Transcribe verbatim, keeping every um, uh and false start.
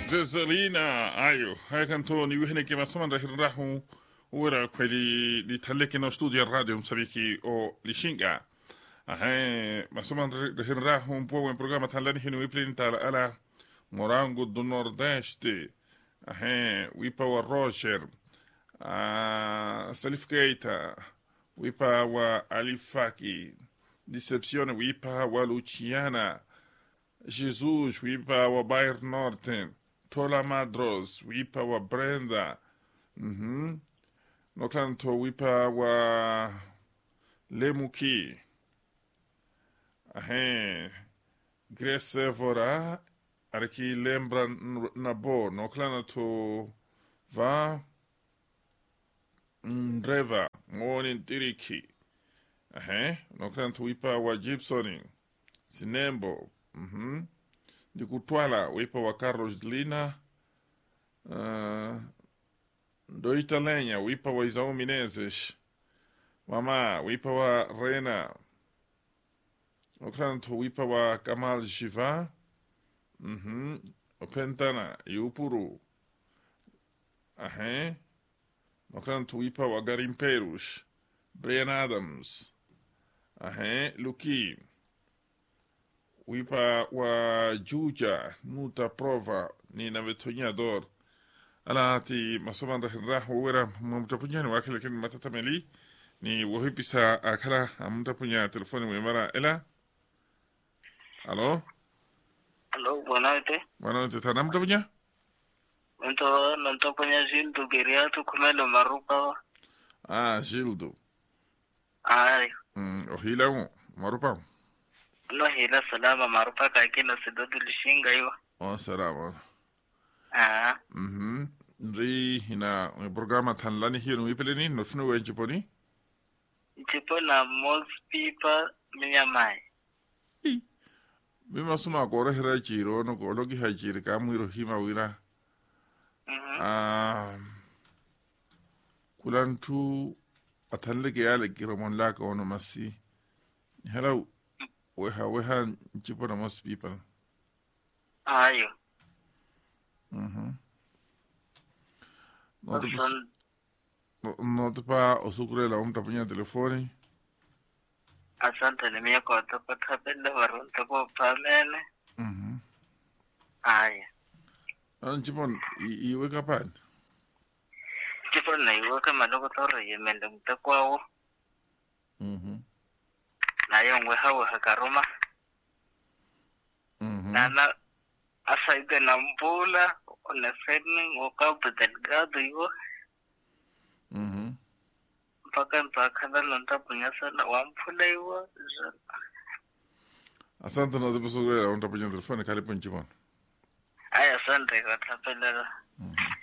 Zezelina, ayo, hai canto ni wihene ke masoman rahir rahu ura kweli li taleke no studio radio msabiki o lishinga. Ahe, masoman rahir rahu un po' un programa talani hinu iplin tal ala Morango do Nordeste. Ahe, wipa wa Roger. Uh, Salif Keita. Wipa wa Alifaki. Decepcione wipa wa Luciana. Jesus, wipa wa Bayer Norten. Tola Madros, wipa wa Brenda. Mhm. No canto wipa wa Lemuki. Ahe. Grace Vora. Arki lembra nabo. No canto va. Ndreva. Monin Tiriki. Ahe. No canto wipa wa Gibsoning. Sinembo. Mhm. De Kutwala, wipa wa Carlos Lina. Uh, do Italenya, wipa wa Isao Menezes. Mama, wipa wa Rena. Okranto, wipa wa Kamal Shiva. Mhm. Opentana, Yupuru. Ahe. Okranto, wipa wa Garimperush. Brian Adams. Ahe. Luki. Wipa wa Juja, muta prova, ni na vetonyador. Ala ti masoman rahirah wera mumtapunya ni wakil lakin matatameli ni wahipisa akala mumtapunya telefoni mwemara ela. Alo? Alo, buonanotte. Buonanotte, ta namtapunya? Ento namtapunya Gildo Geriato kumelo marupa. Ah, Gildo. Ay. Mm, ohila mo, marupa. No hila salama marupa kakina sidodu lishinga iwa. Oh, salama. Ah. Mhm. Ri hina programa tan lani hiyo nuipeleni nofunu wenchiponi? Chipo na most people minyamai. Bima suma kore hira chiro no kolo ki hachiri kamwiro hima wira. Mhm. Ah. Kulantu atanle ke yale kiromon laka ono masi. Hello. Weha weha chipo na most people. Ayo. Mhm. No te pa osukure la umta punya telefoni. Asante ni mia kwa topa tapenda warun topo pamene. Mhm. Ayo. An chipon i iwe kapan. Chipo na iwa kama loko toro yemende mtakwao. Mhm. Na yung weha weha karuma. Mhm. Nana asaide na mbula. Una fedning wakabo delgado iwa. Mhm. Mpaka mpaka nanta punya sana wampula iwa. Asante no te pa osukure la umta punya telefoni kali pun chipon. Ay, asante kwa tapenda. Mhm.